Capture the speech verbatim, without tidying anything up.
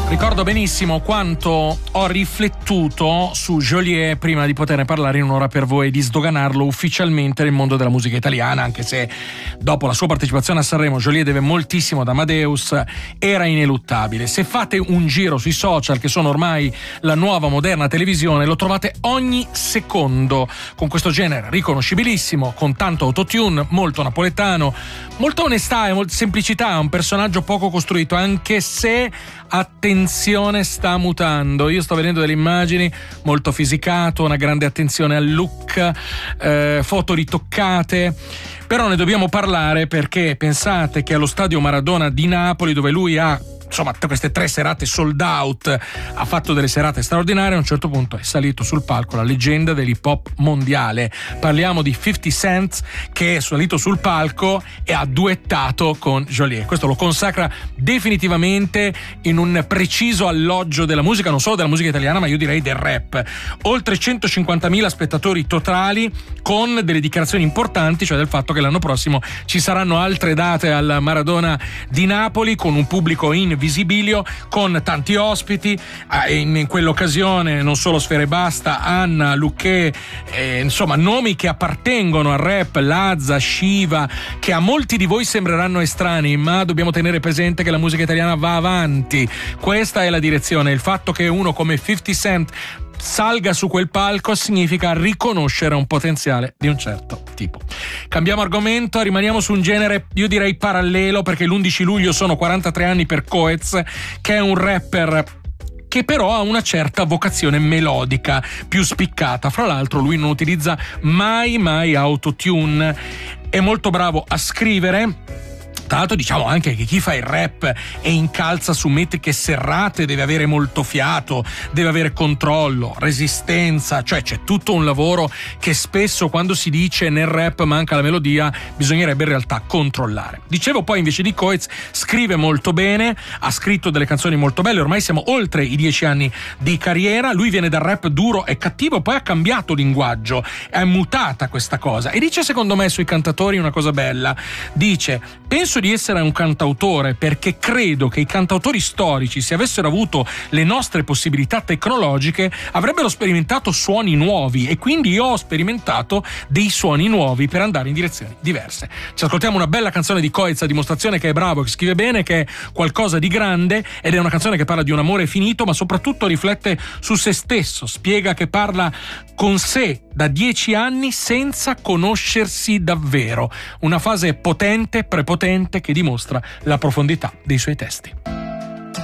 Ricordo benissimo quanto ho riflettuto su Geolier prima di poterne parlare in un'ora per voi e di sdoganarlo ufficialmente nel mondo della musica italiana, anche se dopo la sua partecipazione a Sanremo Geolier deve moltissimo ad Amadeus, era ineluttabile. Se fate un giro sui social, che sono ormai la nuova moderna televisione, lo trovate ogni secondo con questo genere riconoscibilissimo, con tanto autotune, molto napoletano, molta onestà e molta semplicità, un personaggio poco costruito, anche se attenzione sta mutando. Io sto vedendo delle immagini, molto fisicato, una grande attenzione al look, eh, foto ritoccate, però ne dobbiamo parlare perché pensate che allo stadio Maradona di Napoli, dove lui ha insomma queste tre serate sold out, ha fatto delle serate straordinarie, a un certo punto è salito sul palco la leggenda dell'hip hop mondiale. Parliamo di fifty Cent, che è salito sul palco e ha duettato con Geolier. Questo lo consacra definitivamente in un preciso alloggio della musica, non solo della musica italiana, ma io direi del rap. Oltre centocinquantamila spettatori totali, con delle dichiarazioni importanti, cioè del fatto che l'anno prossimo ci saranno altre date al Maradona di Napoli, con un pubblico in visibilio, con tanti ospiti, in quell'occasione non solo Sfera Ebbasta, Anna, Luché, eh, insomma nomi che appartengono al rap, Lazza, Shiva, che a molti di voi sembreranno estranei, ma dobbiamo tenere presente che la musica italiana va avanti. Questa è la direzione. Il fatto che uno come fifty Cent salga su quel palco significa riconoscere un potenziale di un certo tipo. Cambiamo argomento, rimaniamo su un genere io direi parallelo, perché l'undici luglio sono quarantatré anni per Coez, che è un rapper che però ha una certa vocazione melodica più spiccata. Fra l'altro lui non utilizza mai mai autotune, è molto bravo a scrivere. Tra l'altro diciamo anche che chi fa il rap e incalza su metriche serrate deve avere molto fiato, deve avere controllo, resistenza, cioè c'è tutto un lavoro che spesso quando si dice nel rap manca la melodia bisognerebbe in realtà controllare. Dicevo poi invece di Coez, scrive molto bene, ha scritto delle canzoni molto belle, ormai siamo oltre i dieci anni di carriera, lui viene dal rap duro e cattivo, poi ha cambiato linguaggio, è mutata questa cosa e dice secondo me sui cantatori una cosa bella, dice: penso di essere un cantautore perché credo che i cantautori storici, se avessero avuto le nostre possibilità tecnologiche, avrebbero sperimentato suoni nuovi e quindi io ho sperimentato dei suoni nuovi per andare in direzioni diverse. Ci ascoltiamo una bella canzone di Coez a dimostrazione che è bravo, che scrive bene, che è qualcosa di grande, ed è una canzone che parla di un amore finito, ma soprattutto riflette su se stesso, spiega che parla con sé da dieci anni senza conoscersi davvero. Una fase potente, prepotente, che dimostra la profondità dei suoi testi.